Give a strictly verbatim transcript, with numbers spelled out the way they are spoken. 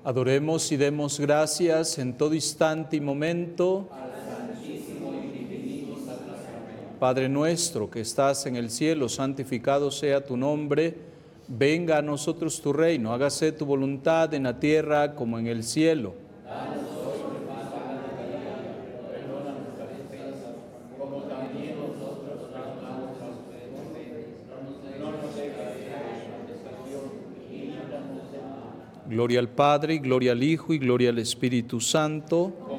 Adoremos y demos gracias en todo instante y momento Padre nuestro que estás en el cielo, santificado sea tu nombre. Venga a nosotros tu reino, hágase tu voluntad en la tierra como en el cielo. Gloria al Padre, y gloria al Hijo, y gloria al Espíritu Santo.